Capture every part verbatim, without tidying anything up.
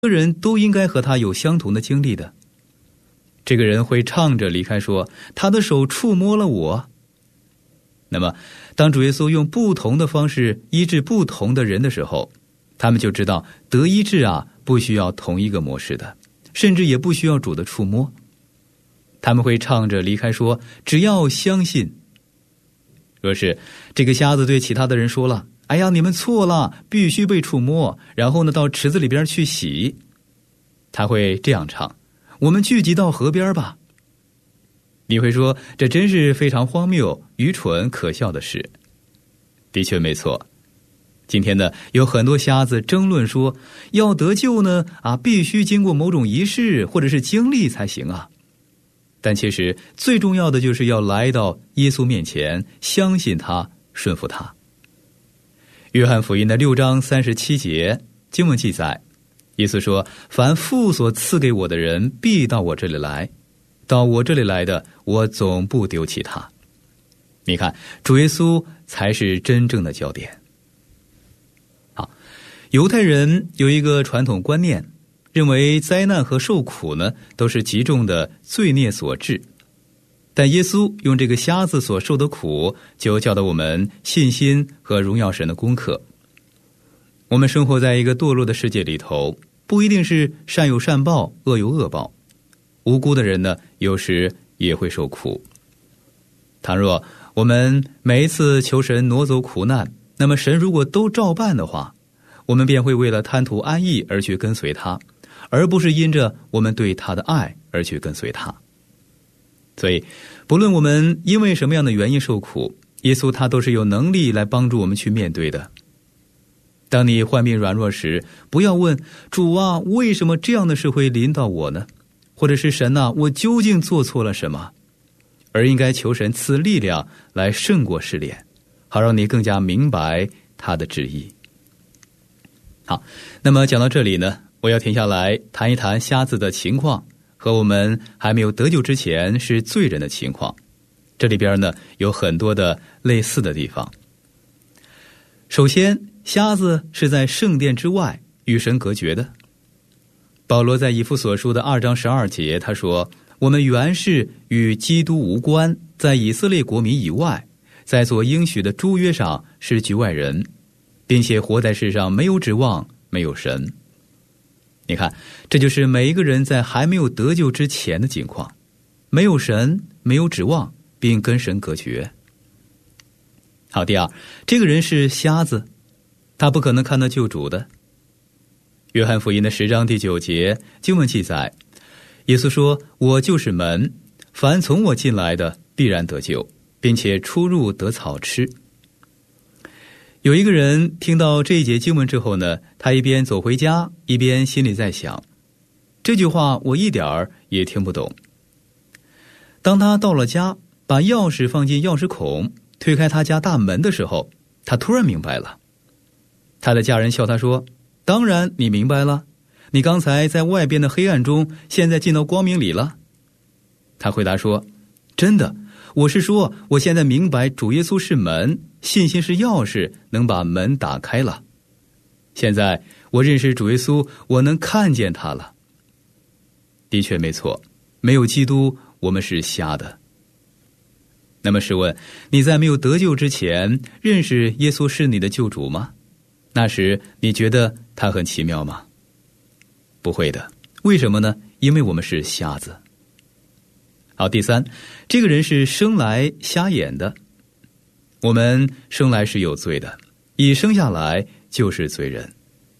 个人都应该和他有相同的经历的。这个人会唱着离开说，他的手触摸了我。那么当主耶稣用不同的方式医治不同的人的时候，他们就知道得医治啊，不需要同一个模式的，甚至也不需要主的触摸。他们会唱着离开说，只要相信。若是这个瞎子对其他的人说了，哎呀，你们错了，必须被触摸，然后呢到池子里边去洗，他会这样唱，我们聚集到河边吧。你会说，这真是非常荒谬、愚蠢、可笑的事。的确没错。今天呢，有很多瞎子争论说，要得救呢，啊，必须经过某种仪式或者是经历才行啊。但其实最重要的就是要来到耶稣面前，相信他，顺服他。约翰福音的六章三十七节经文记载，耶稣说，凡父所赐给我的人，必到我这里来，到我这里来的，我总不丢弃他。你看，主耶稣才是真正的焦点。好，犹太人有一个传统观念，认为灾难和受苦呢，都是极重的罪孽所致。但耶稣用这个瞎子所受的苦，就教导我们信心和荣耀神的功课。我们生活在一个堕落的世界里头，不一定是善有善报，恶有恶报。无辜的人呢，有时也会受苦。倘若我们每一次求神挪走苦难，那么神如果都照办的话，我们便会为了贪图安逸而去跟随他，而不是因着我们对他的爱而去跟随他。所以不论我们因为什么样的原因受苦，耶稣他都是有能力来帮助我们去面对的。当你患病软弱时，不要问主啊，为什么这样的事会临到我呢？或者是神啊，我究竟做错了什么？而应该求神赐力量来胜过试炼，好让你更加明白他的旨意。好，那么讲到这里呢，我要停下来谈一谈瞎子的情况和我们还没有得救之前是罪人的情况。这里边呢有很多的类似的地方。首先，瞎子是在圣殿之外与神隔绝的。保罗在以弗所书的二章十二节他说，我们原是与基督无关，在以色列国民以外，在所应许的诸约上是局外人，并且活在世上没有指望，没有神。你看，这就是每一个人在还没有得救之前的境况，没有神，没有指望，并跟神隔绝。好，第二，这个人是瞎子，他不可能看到救主的。约翰福音的十章第九节经文记载，耶稣说，我就是门，凡从我进来的必然得救，并且出入得草吃。有一个人听到这一节经文之后呢，他一边走回家，一边心里在想，这句话我一点儿也听不懂。当他到了家，把钥匙放进钥匙孔，推开他家大门的时候，他突然明白了。他的家人笑他说，当然你明白了，你刚才在外边的黑暗中，现在进到光明里了。他回答说，真的，我是说我现在明白主耶稣是门，信心是钥匙，能把门打开了。现在我认识主耶稣，我能看见他了。的确没错，没有基督，我们是瞎的。那么试问，你在没有得救之前，认识耶稣是你的救主吗？那时你觉得他很奇妙吗？不会的。为什么呢？因为我们是瞎子。好，第三，这个人是生来瞎眼的。我们生来是有罪的，一生下来就是罪人。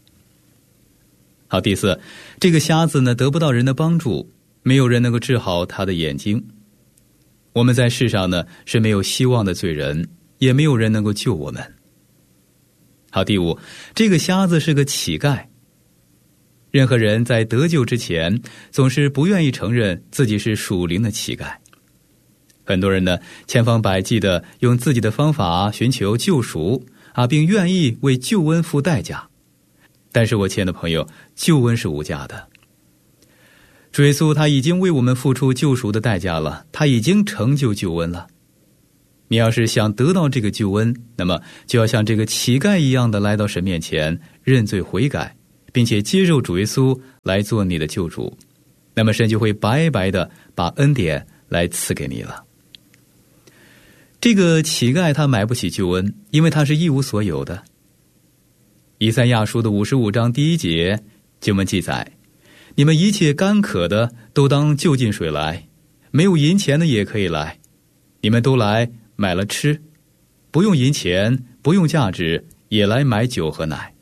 好，第四，这个瞎子呢，得不到人的帮助，没有人能够治好他的眼睛。我们在世上呢，是没有希望的罪人，也没有人能够救我们。好，第五，这个瞎子是个乞丐。任何人在得救之前，总是不愿意承认自己是属灵的乞丐。很多人呢，千方百计的用自己的方法寻求救赎啊，并愿意为救恩付代价。但是我亲爱的朋友，救恩是无价的。主耶稣他已经为我们付出救赎的代价了，他已经成就救恩了。你要是想得到这个救恩，那么就要像这个乞丐一样的来到神面前，认罪悔改， 并且接受主耶稣来做你的救主，那么神就会白白的把恩典来赐给你了。这个乞丐他买不起救恩，因为他是一无所有的。以赛亚书的五十五章第一节经文记载，你们一切干渴的都当就近水来，没有银钱的也可以来，你们都来买了吃，不用银钱，不用价值，也来买酒和奶。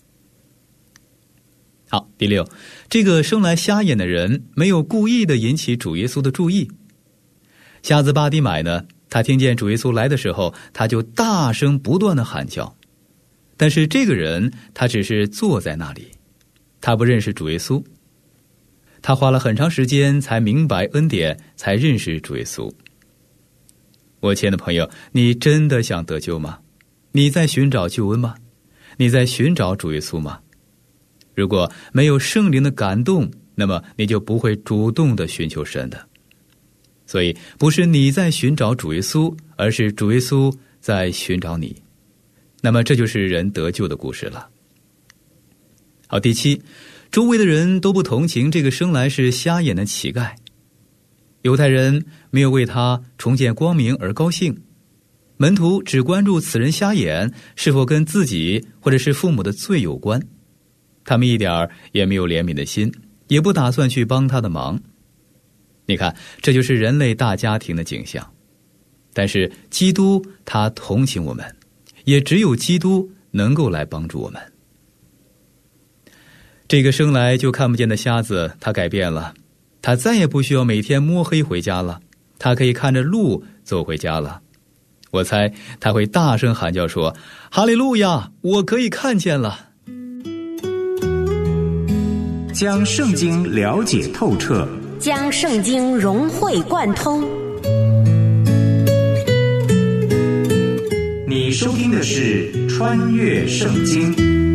好，第六，这个生来瞎眼的人没有故意的引起主耶稣的注意。瞎子巴底买呢，他听见主耶稣来的时候，他就大声不断的喊叫。但是这个人他只是坐在那里，他不认识主耶稣。他花了很长时间才明白恩典，才认识主耶稣。我亲爱的朋友，你真的想得救吗？你在寻找救恩吗？你在寻找主耶稣吗？如果没有圣灵的感动，那么你就不会主动的寻求神的。所以不是你在寻找主耶稣，而是主耶稣在寻找你。那么这就是人得救的故事了。好，第七，周围的人都不同情这个生来是瞎眼的乞丐。犹太人没有为他重见光明而高兴，门徒只关注此人瞎眼是否跟自己或者是父母的罪有关，他们一点儿也没有怜悯的心，也不打算去帮他的忙。你看，这就是人类大家庭的景象。但是基督他同情我们，也只有基督能够来帮助我们。这个生来就看不见的瞎子，他改变了，他再也不需要每天摸黑回家了，他可以看着路走回家了。我猜他会大声喊叫说：哈利路亚，我可以看见了。 将圣经了解透彻， 将圣经融会贯通。 你收听的是《穿越圣经》。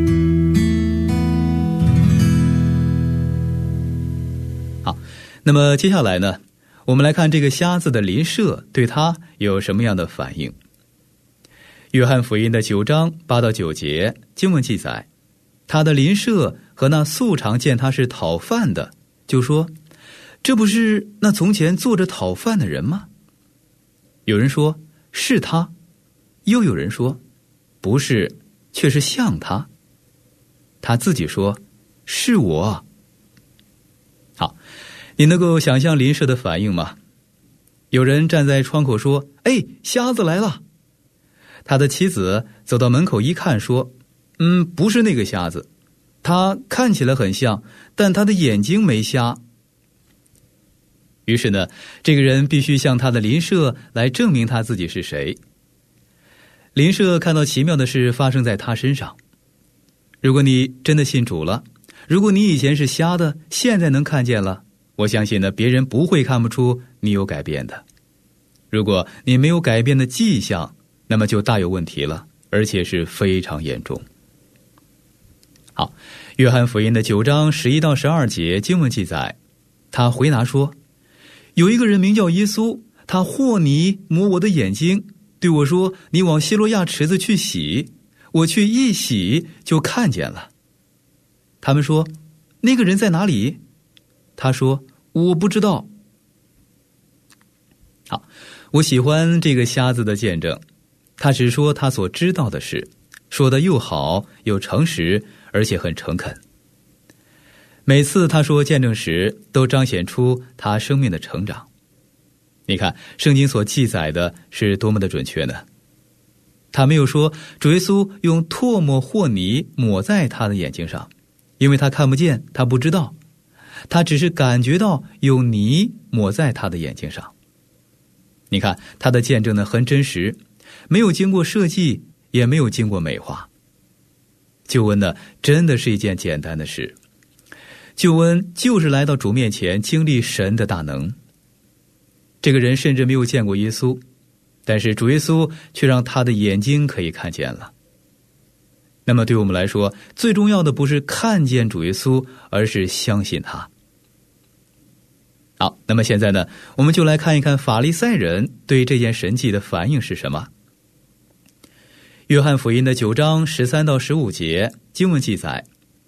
好，那么接下来呢，我们来看这个瞎子的邻舍对他有什么样的反应。约翰福音的九章八到九节经文记载，他的邻舍和那素常见他是讨饭的，就说：这不是那从前坐着讨饭的人吗？有人说是他，又有人说不是，却是像他。他自己说是我。好，你能够想象邻舍的反应吗？有人站在窗口说：哎，瞎子来了。他的妻子走到门口一看说：嗯，不是那个瞎子，他看起来很像，但他的眼睛没瞎。于是呢，这个人必须向他的邻舍来证明他自己是谁。邻舍看到奇妙的事发生在他身上。如果你真的信主了，如果你以前是瞎的，现在能看见了，我相信呢，别人不会看不出你有改变的。如果你没有改变的迹象，那么就大有问题了，而且是非常严重。好，约翰福音的九章十一到十二节经文记载，他回答说：有一个人名叫耶稣，他和泥抹我的眼睛，对我说：你往西罗亚池子去洗。我去一洗，就看见了。他们说：那个人在哪里？他说：我不知道。好，我喜欢这个瞎子的见证，他只说他所知道的事，说得又好又诚实，而且很诚恳。每次他说见证时，都彰显出他生命的成长。你看圣经所记载的是多么的准确呢？他没有说主耶稣用唾沫或泥抹在他的眼睛上，因为他看不见，他不知道，他只是感觉到有泥抹在他的眼睛上。你看他的见证呢，很真实，没有经过设计，也没有经过美化。救恩呢，真的是一件简单的事。救恩就是来到主面前，经历神的大能。这个人甚至没有见过耶稣，但是主耶稣却让他的眼睛可以看见了。那么对我们来说，最重要的不是看见主耶稣，而是相信他。好，那么现在呢，我们就来看一看法利赛人对这件神迹的反应是什么。约翰福音的九章十三到十五节经文记载，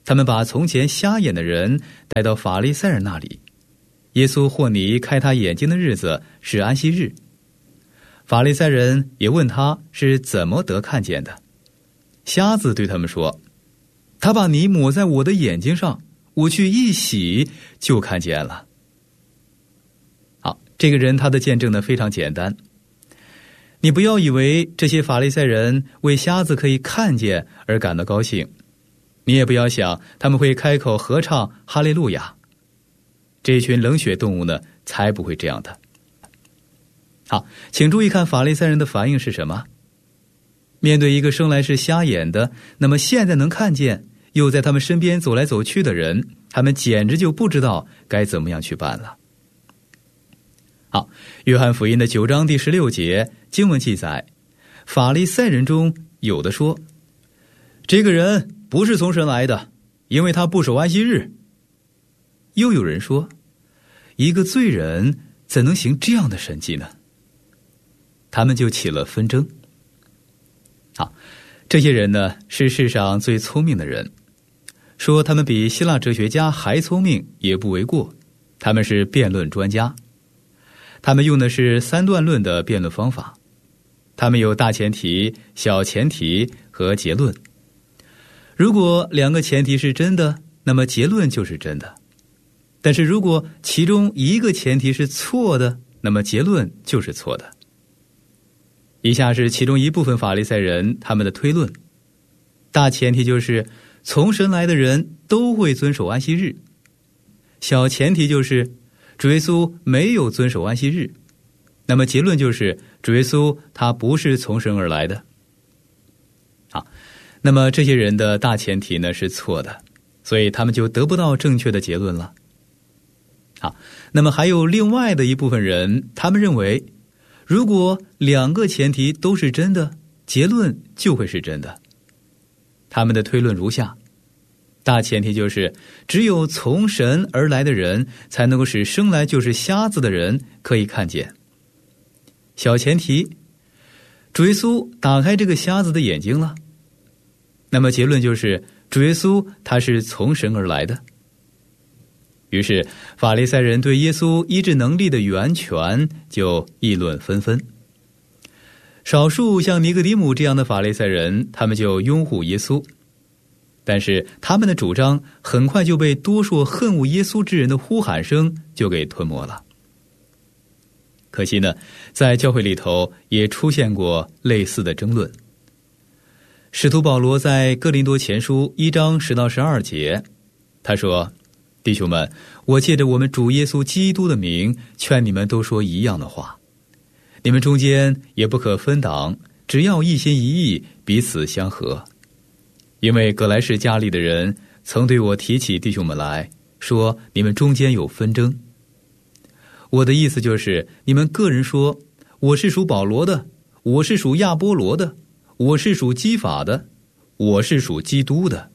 他们把从前瞎眼的人带到法利赛人那里。耶稣或尼开他眼睛的日子是安息日。法利赛人也问他是怎么得看见的。瞎子对他们说，他把泥抹在我的眼睛上，我去一洗就看见了。好，这个人他的见证呢非常简单。你不要以为这些法利赛人为瞎子可以看见而感到高兴，你也不要想他们会开口合唱哈利路亚。这群冷血动物呢才不会这样的。好，请注意看法利赛人的反应是什么。面对一个生来是瞎眼的，那么现在能看见，又在他们身边走来走去的人，他们简直就不知道该怎么样去办了。好，约翰福音的九章第十六节经文记载，法利赛人中有的说，这个人不是从神来的，因为他不守安息日。又有人说，一个罪人怎能行这样的神迹呢？他们就起了纷争。好，这些人呢是世上最聪明的人，说他们比希腊哲学家还聪明也不为过，他们是辩论专家。他们用的是三段论的辩论方法，他们有大前提、小前提和结论。如果两个前提是真的，那么结论就是真的。但是如果其中一个前提是错的，那么结论就是错的。以下是其中一部分法利赛人他们的推论。大前提就是从神来的人都会遵守安息日。小前提就是主耶稣没有遵守安息日。那么结论就是主耶稣他不是从神而来的。好，那么这些人的大前提呢是错的，所以他们就得不到正确的结论了。好，那么还有另外的一部分人，他们认为如果两个前提都是真的，结论就会是真的。他们的推论如下：大前提就是只有从神而来的人才能够使生来就是瞎子的人可以看见。小前提，主耶稣打开这个瞎子的眼睛了。那么结论就是主耶稣他是从神而来的。于是法利赛人对耶稣医治能力的源泉就议论纷纷。少数像尼哥底母这样的法利赛人，他们就拥护耶稣，但是他们的主张很快就被多数恨恶耶稣之人的呼喊声就给吞没了。可惜呢，在教会里头也出现过类似的争论。使徒保罗在哥林多前书一章十到十二节，他说，弟兄们，我借着我们主耶稣基督的名，劝你们都说一样的话。你们中间也不可分党，只要一心一意，彼此相合。因为葛莱士家里的人曾对我提起弟兄们来，说你们中间有纷争。我的意思就是，你们个人说，我是属保罗的，我是属亚波罗的，我是属基法的，我是属基督的。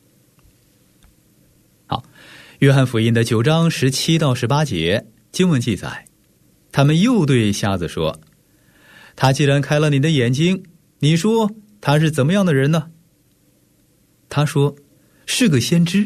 好，约翰福音的九章十七到十八节经文记载，他们又对瞎子说，他既然开了你的眼睛，你说他是怎么样的人呢？他说，是个先知。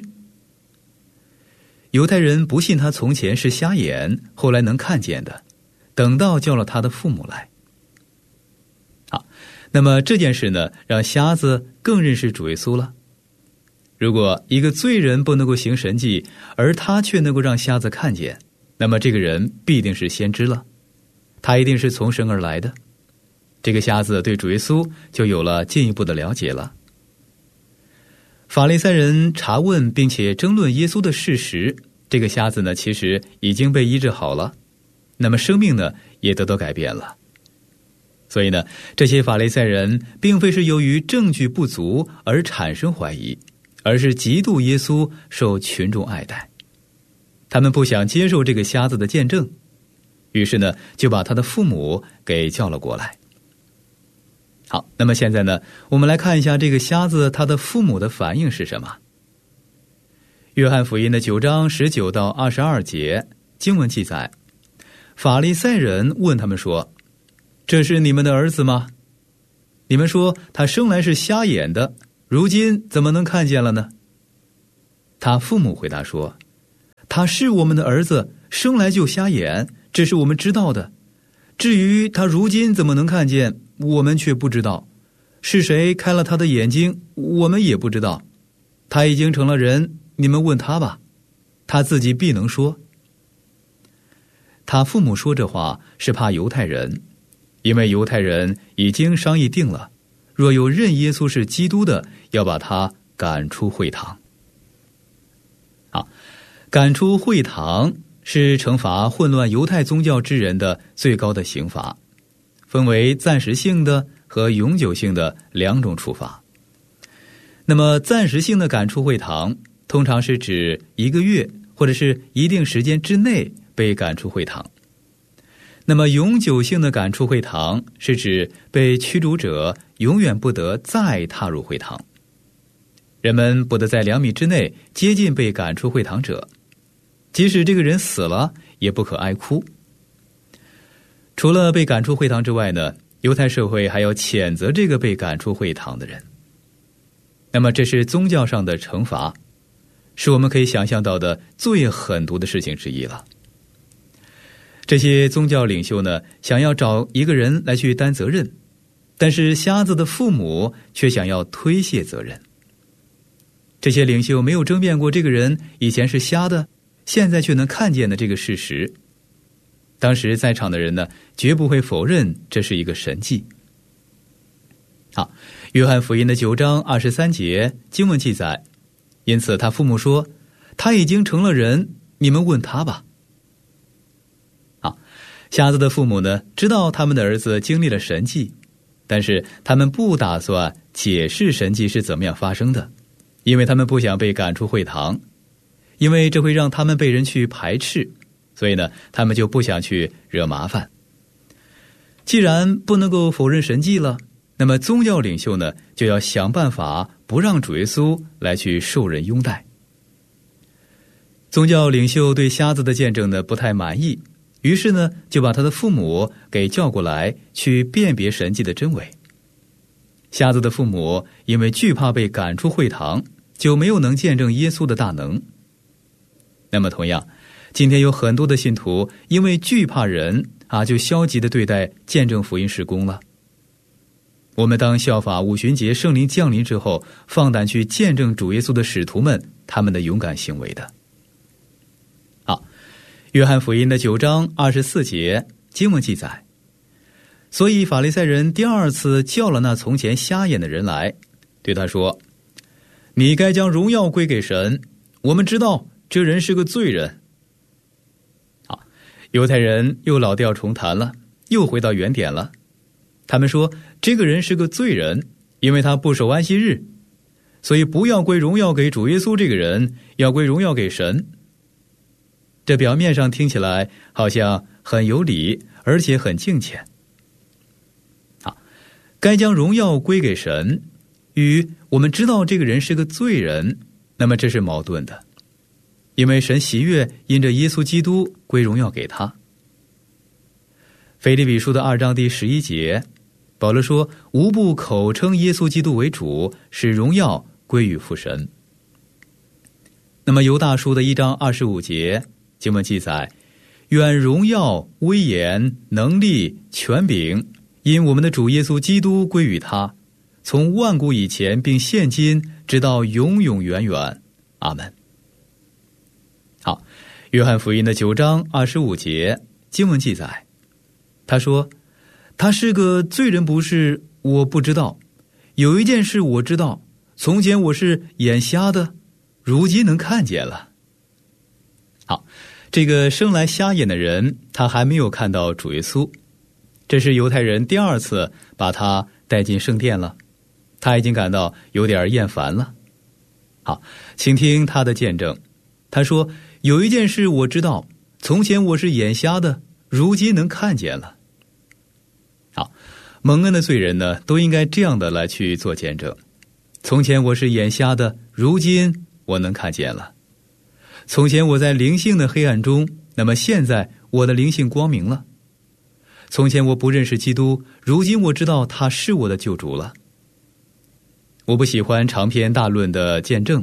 犹太人不信他从前是瞎眼，后来能看见的，等到叫了他的父母来。好，那么这件事呢，让瞎子更认识主耶稣了。如果一个罪人不能够行神迹，而他却能够让瞎子看见，那么这个人必定是先知了，他一定是从神而来的。这个瞎子对主耶稣就有了进一步的了解了。法利赛人查问并且争论耶稣的事实，这个瞎子呢其实已经被医治好了，那么生命呢也得到改变了。所以呢，这些法利赛人并非是由于证据不足而产生怀疑，而是嫉妒耶稣受群众爱戴。他们不想接受这个瞎子的见证，于是呢就把他的父母给叫了过来。好，那么现在呢，我们来看一下这个瞎子他的父母的反应是什么。约翰福音的九章十九到二十二节经文记载，法利赛人问他们说，这是你们的儿子吗？你们说他生来是瞎眼的，如今怎么能看见了呢？ 他父母回答说，他是我们的儿子，生来就瞎眼，这是我们知道的。至于他如今怎么能看见，我们却不知道。是谁开了他的眼睛，我们也不知道。他已经成了人，你们问他吧，他自己必能说。他父母说这话是怕犹太人，因为犹太人已经商议定了，若有认耶稣是基督的，要把他赶出会堂。好，赶出会堂是惩罚混乱犹太宗教之人的最高的刑罚，分为暂时性的和永久性的两种处罚。那么暂时性的赶出会堂通常是指一个月或者是一定时间之内被赶出会堂。那么永久性的赶出会堂是指被驱逐者永远不得再踏入会堂，人们不得在两米之内接近被赶出会堂者，即使这个人死了也不可哀哭。除了被赶出会堂之外呢，犹太社会还要谴责这个被赶出会堂的人。那么这是宗教上的惩罚，是我们可以想象到的最狠毒的事情之一了。这些宗教领袖呢，想要找一个人来去担责任，但是瞎子的父母却想要推卸责任。这些领袖没有争辩过这个人以前是瞎的，现在却能看见的这个事实。当时在场的人呢，绝不会否认这是一个神迹。好，约翰福音的九章二十三节经文记载，因此他父母说，他已经成了人，你们问他吧。好，瞎子的父母呢，知道他们的儿子经历了神迹，但是他们不打算解释神迹是怎么样发生的，因为他们不想被赶出会堂，因为这会让他们被人去排斥，所以呢，他们就不想去惹麻烦。既然不能够否认神迹了，那么宗教领袖呢，就要想办法不让主耶稣来去受人拥戴。宗教领袖对瞎子的见证呢不太满意，于是呢就把他的父母给叫过来去辨别神迹的真伪。瞎子的父母因为惧怕被赶出会堂，就没有能见证耶稣的大能。那么同样，今天有很多的信徒因为惧怕人啊，就消极地对待见证福音事工了。我们当效法五旬节圣灵降临之后，放胆去见证主耶稣的使徒们他们的勇敢行为的。好，约翰福音的九章二十四节经文记载，所以法利赛人第二次叫了那从前瞎眼的人来，对他说，你该将荣耀归给神，我们知道这人是个罪人。好，犹太人又老调重弹了，又回到原点了。他们说这个人是个罪人，因为他不守安息日，所以不要归荣耀给主耶稣这个人，要归荣耀给神。这表面上听起来好像很有理，而且很敬虔。好，该将荣耀归给神，与我们知道这个人是个罪人，那么这是矛盾的，因为神喜悦因着耶稣基督归荣耀给他。腓立比书的二章第十一节，保罗说，无不口称耶稣基督为主，使荣耀归于父神。那么犹大书的一章二十五节经文记载，愿荣耀、威严、能力、权柄因我们的主耶稣基督归于他，从万古以前并现今直到永永远远。阿们。好，约翰福音的九章二十五节经文记载，他说，他是个罪人不是，我不知道。有一件事我知道，从前我是眼瞎的，如今能看见了。好，这个生来瞎眼的人，他还没有看到主耶稣，这是犹太人第二次把他带进圣殿了，他已经感到有点厌烦了。好，请听他的见证。他说，有一件事我知道，从前我是眼瞎的，如今能看见了。好，蒙恩的罪人呢，都应该这样的来去做见证。从前我是眼瞎的，如今我能看见了。从前我在灵性的黑暗中，那么现在我的灵性光明了。从前我不认识基督，如今我知道他是我的救主了。我不喜欢长篇大论的见证，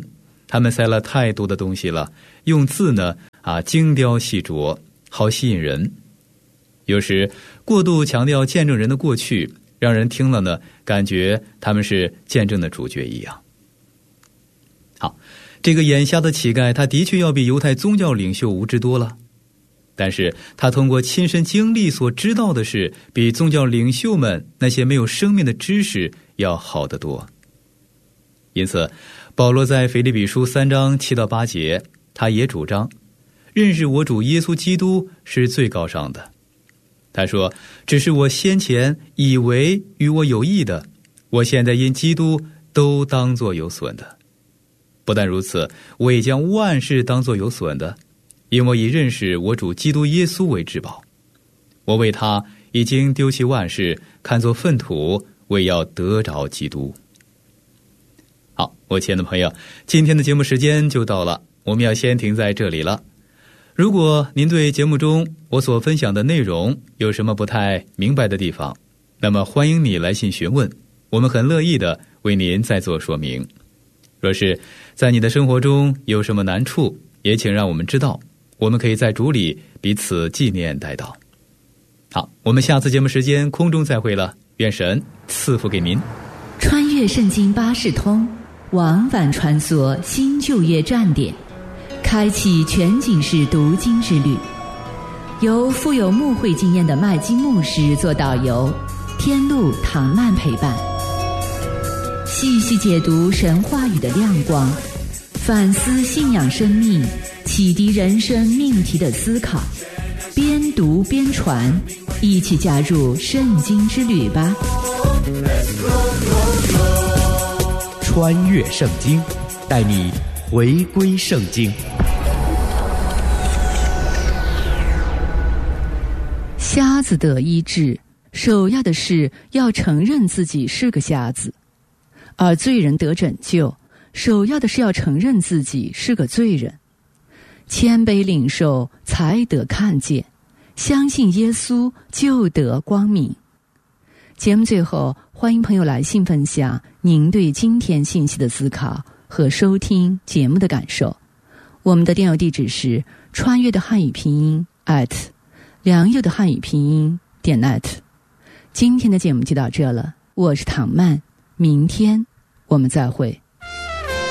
他们塞了太多的东西了，用字呢啊精雕细琢，好吸引人。有时过度强调见证人的过去，让人听了呢感觉他们是见证的主角一样。好，这个眼瞎的乞丐，他的确要比犹太宗教领袖无知多了，但是他通过亲身经历所知道的是，比宗教领袖们那些没有生命的知识要好得多。因此保罗在腓立比书三章七到八节，他也主张认识我主耶稣基督是最高尚的。他说，只是我先前以为与我有益的，我现在因基督都当作有损的。不但如此，我也将万事当作有损的，因我以认识我主基督耶稣为至宝。我为他已经丢弃万事，看作粪土，为要得着基督。好，我亲爱的朋友，今天的节目时间就到了，我们要先停在这里了。如果您对节目中我所分享的内容有什么不太明白的地方，那么欢迎你来信询问，我们很乐意的为您再做说明。若是在你的生活中有什么难处，也请让我们知道，我们可以在主里彼此纪念代祷。好，我们下次节目时间空中再会了，愿神赐福给您。 穿越圣经巴士通，往返穿梭新旧约站点，开启全景式读经之旅。由富有牧会经验的麦基牧师做导游，天路唐曼陪伴，细细解读神话语的亮光，反思信仰生命，启迪人生命题的思考。边读边传，一起加入圣经之旅吧。 穿越圣经，带你回归圣经。 瞎子得医治，首要的是要承认自己是个瞎子；而罪人得拯救，首要的是要承认自己是个罪人。谦卑领受，才得看见；相信耶稣，就得光明。节目最后，欢迎朋友来信分享您对今天信息的思考和收听节目的感受。我们的电邮地址是穿越的汉语拼音 at 良友的汉语拼音点 net。 今天的节目就到这了，我是唐曼，明天我们再会。